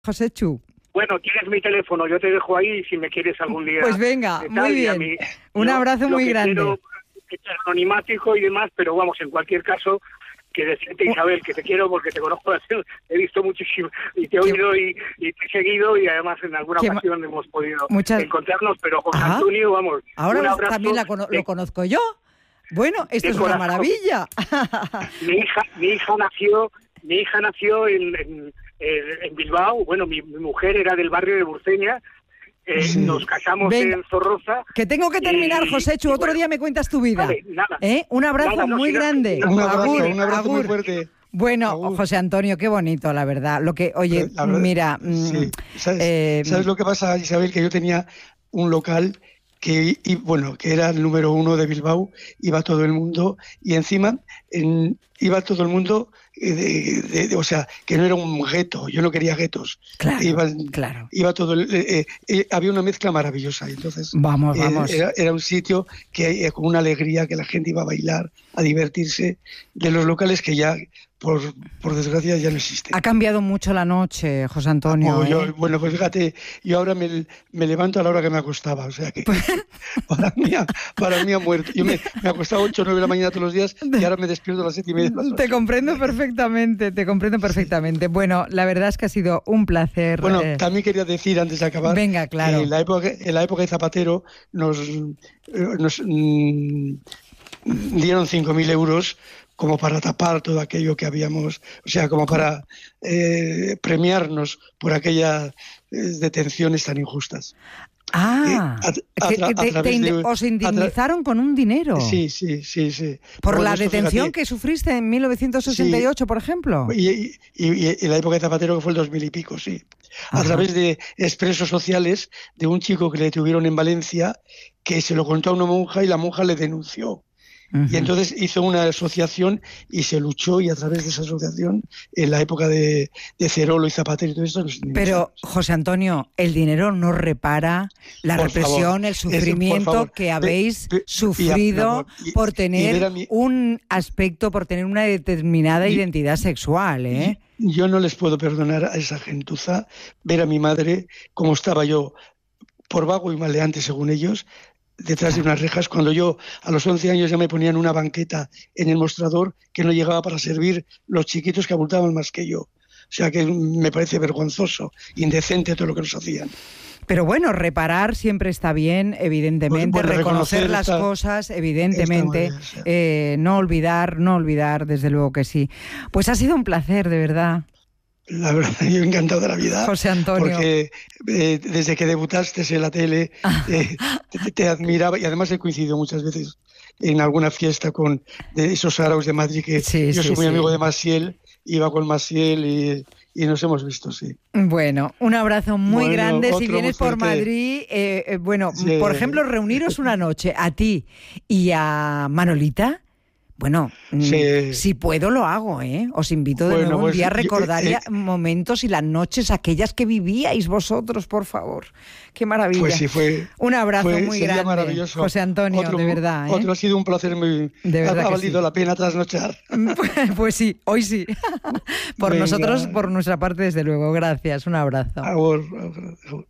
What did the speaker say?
Joséchu. Bueno, tienes mi teléfono, yo te dejo ahí si me quieres algún día. Pues venga, muy bien. Un abrazo muy grande. Quiero que sea anonimático y demás, pero vamos, en cualquier caso, que decirte, Isabel, que te quiero porque te conozco, he visto muchísimo y te he oído y te he seguido, y además en alguna ocasión hemos podido encontrarnos, pero José Antonio, vamos. Ahora también lo conozco yo. Bueno, esto es una maravilla. Mi hija nació en Bilbao. Bueno, mi mujer era del barrio de Burceña. Nos casamos en Zorroza. Que tengo que terminar, Joséchu. Otro día me cuentas tu vida. Vale, nada. Un abrazo muy grande. Un abrazo muy fuerte. Bueno, José Antonio, qué bonito, la verdad. Oye, verdad, mira... Sí. ¿Sabes lo que pasa, Isabel? Que yo tenía un local que era el número 1 de Bilbao, iba todo el mundo, y encima iba todo el mundo, o sea, que no era un gueto, yo no quería guetos. Claro. Iba todo, había una mezcla maravillosa, entonces vamos. Era un sitio que con una alegría, que la gente iba a bailar, a divertirse, de los locales que ya... Por desgracia ya no existe. Ha cambiado mucho la noche, José Antonio. Bueno, pues fíjate, yo ahora me levanto a la hora que me acostaba, o sea que para mí ha muerto. Yo me acostaba 8 o 9 de la mañana todos los días y ahora me despierto a las 7:30. Te comprendo perfectamente. Bueno, la verdad es que ha sido un placer. Bueno, también quería decir antes de acabar. Venga, claro. En la época de Zapatero nos dieron 5.000 euros como para tapar todo aquello que habíamos, o sea, como para premiarnos por aquellas detenciones tan injustas. Os indemnizaron con un dinero. Sí. ¿Por la detención que sufriste en 1968, por ejemplo? Y en la época de Zapatero, que fue el 2000 y pico, sí. A través de expresos sociales de un chico que le detuvieron en Valencia, que se lo contó a una monja y la monja le denunció. Y entonces hizo una asociación y se luchó, y a través de esa asociación, en la época de Cerolo y Zapatero y todo esto... Pero, José Antonio, el dinero no repara la represión, el sufrimiento que habéis sufrido por tener un aspecto, por tener una determinada identidad sexual, ¿eh? Yo no les puedo perdonar a esa gentuza ver a mi madre como estaba yo, por vago y maleante según ellos, detrás de unas rejas, cuando yo a los 11 años ya me ponían una banqueta en el mostrador que no llegaba para servir los chiquitos que abultaban más que yo. O sea que me parece vergonzoso, indecente todo lo que nos hacían. Pero bueno, reparar siempre está bien, evidentemente, reconocer las cosas, evidentemente, no olvidar, desde luego que sí. Pues ha sido un placer, de verdad. La verdad, yo encantado de la vida, José Antonio, porque desde que debutaste en la tele te admiraba, y además he coincidido muchas veces en alguna fiesta con de esos saraos de Madrid, que yo soy muy amigo de Maciel, iba con Maciel y nos hemos visto, sí. Bueno, un abrazo muy grande. Si vienes por Madrid, por ejemplo, reuniros una noche, a ti y a Manolita. Bueno, si puedo lo hago, ¿eh? Os invito de nuevo un día a recordar momentos y las noches aquellas que vivíais vosotros, por favor. ¡Qué maravilla! Pues sí, un abrazo muy grande, maravilloso. José Antonio, de verdad, ¿eh? Otro ha sido un placer muy... Ha valido la pena trasnochar. Pues sí, hoy sí. Nosotros, por nuestra parte, desde luego. Gracias, un abrazo.